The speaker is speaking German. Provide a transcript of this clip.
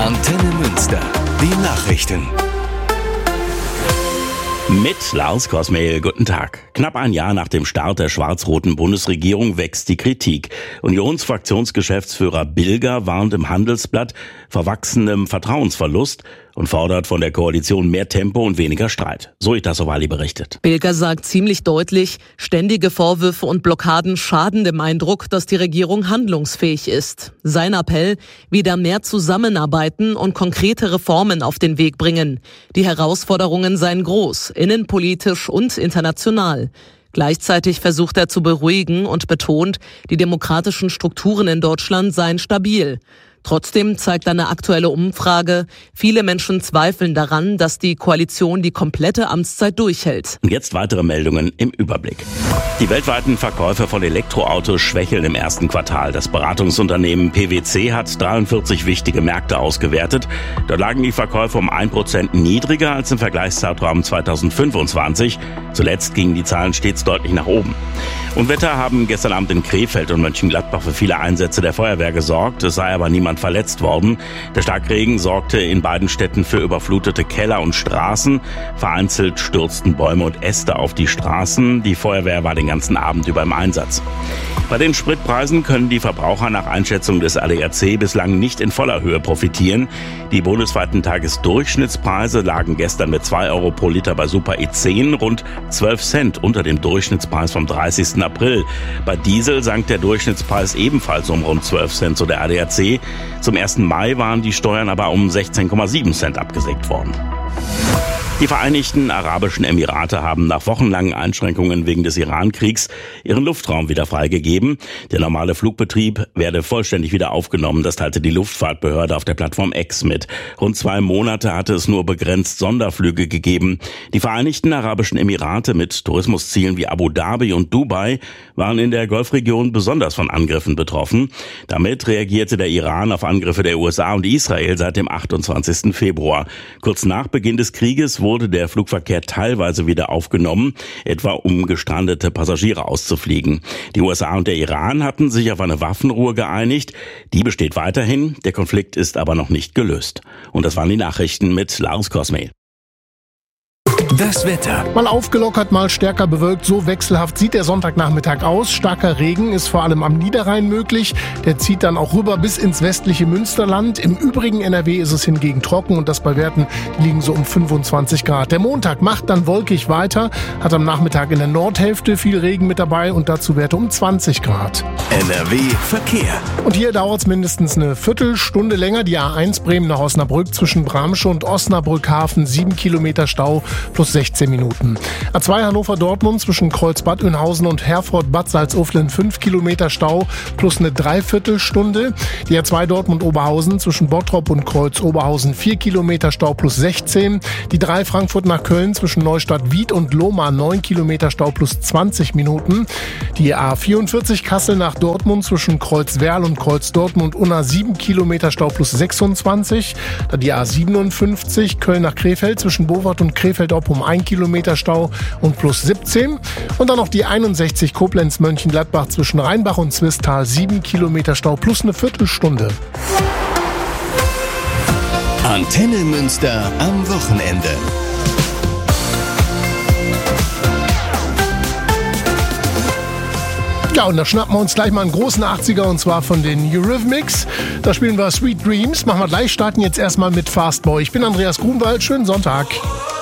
Antenne Münster. Die Nachrichten. Mit Lars Kosmehl, guten Tag. Knapp ein Jahr nach dem Start der schwarz-roten Bundesregierung wächst die Kritik. Unionsfraktionsgeschäftsführer Bilger warnt im Handelsblatt vor wachsendem Vertrauensverlust und fordert von der Koalition mehr Tempo und weniger Streit. Zoe Tassovali berichtet. Bilger sagt ziemlich deutlich, ständige Vorwürfe und Blockaden schaden dem Eindruck, dass die Regierung handlungsfähig ist. Sein Appell, wieder mehr zusammenarbeiten und konkrete Reformen auf den Weg bringen. Die Herausforderungen seien groß, innenpolitisch und international. Gleichzeitig versucht er zu beruhigen und betont, die demokratischen Strukturen in Deutschland seien stabil. Trotzdem zeigt eine aktuelle Umfrage, viele Menschen zweifeln daran, dass die Koalition die komplette Amtszeit durchhält. Und jetzt weitere Meldungen im Überblick. Die weltweiten Verkäufe von Elektroautos schwächeln im ersten Quartal. Das Beratungsunternehmen PwC hat 43 wichtige Märkte ausgewertet. Dort lagen die Verkäufe um 1% niedriger als im Vergleichszeitraum 2025. Zuletzt gingen die Zahlen stets deutlich nach oben. Unwetter haben gestern Abend in Krefeld und Mönchengladbach für viele Einsätze der Feuerwehr gesorgt. Es sei aber niemand verletzt worden. Der Starkregen sorgte in beiden Städten für überflutete Keller und Straßen. Vereinzelt stürzten Bäume und Äste auf die Straßen. Die Feuerwehr war den ganzen Abend über im Einsatz. Bei den Spritpreisen können die Verbraucher nach Einschätzung des ADAC bislang nicht in voller Höhe profitieren. Die bundesweiten Tagesdurchschnittspreise lagen gestern mit 2 Euro pro Liter bei Super E10 rund 12 Cent unter dem Durchschnittspreis vom 30. April. Bei Diesel sank der Durchschnittspreis ebenfalls um rund 12 Cent, so der ADAC. Zum 1. Mai waren die Steuern aber um 16,7 Cent abgesenkt worden. Die Vereinigten Arabischen Emirate haben nach wochenlangen Einschränkungen wegen des Iran-Kriegs ihren Luftraum wieder freigegeben. Der normale Flugbetrieb werde vollständig wieder aufgenommen, das teilte die Luftfahrtbehörde auf der Plattform X mit. Rund 2 Monate hatte es nur begrenzt Sonderflüge gegeben. Die Vereinigten Arabischen Emirate mit Tourismuszielen wie Abu Dhabi und Dubai waren in der Golfregion besonders von Angriffen betroffen. Damit reagierte der Iran auf Angriffe der USA und Israel seit dem 28. Februar. Kurz nach Beginn des Krieges wurde der Flugverkehr teilweise wieder aufgenommen, etwa um gestrandete Passagiere auszufliegen. Die USA und der Iran hatten sich auf eine Waffenruhe geeinigt. Die besteht weiterhin, der Konflikt ist aber noch nicht gelöst. Und das waren die Nachrichten mit Lars Kosmehl. Das Wetter. Mal aufgelockert, mal stärker bewölkt. So wechselhaft sieht der Sonntagnachmittag aus. Starker Regen ist vor allem am Niederrhein möglich. Der zieht dann auch rüber bis ins westliche Münsterland. Im übrigen NRW ist es hingegen trocken und das bei Werten, die liegen so um 25 Grad. Der Montag macht dann wolkig weiter, hat am Nachmittag in der Nordhälfte viel Regen mit dabei und dazu Werte um 20 Grad. NRW Verkehr. Und hier dauert es mindestens eine Viertelstunde länger. Die A1 Bremen nach Osnabrück zwischen Bramsche und Osnabrück-Hafen 7 Kilometer Stau plus 16 Minuten. A2 Hannover-Dortmund zwischen Kreuz-Bad Oeynhausen und Herford-Bad Salzuflen 5 Kilometer Stau plus eine Dreiviertelstunde. Die A2 Dortmund-Oberhausen zwischen Bottrop und Kreuz-Oberhausen 4 Kilometer Stau plus 16. Die 3 Frankfurt nach Köln zwischen Neustadt-Wied und Lohmar 9 Kilometer Stau plus 20 Minuten. Die A44 Kassel nach Dortmund zwischen Kreuz-Werl und Kreuz-Dortmund-Unna 7 Kilometer Stau plus 26. Dann die A57 Köln nach Krefeld zwischen Bowart und Krefeld-Opp um 1 Kilometer Stau und plus 17. Und dann noch die 61 Koblenz-Mönchengladbach zwischen Rheinbach und Zwistal 7 Kilometer Stau plus eine Viertelstunde. Antenne Münster am Wochenende. Ja, und da schnappen wir uns gleich mal einen großen 80er und zwar von den Eurythmics. Da spielen wir Sweet Dreams. Machen wir gleich, starten jetzt erstmal mit Fast Boy. Ich bin Andreas Grunwald, schönen Sonntag.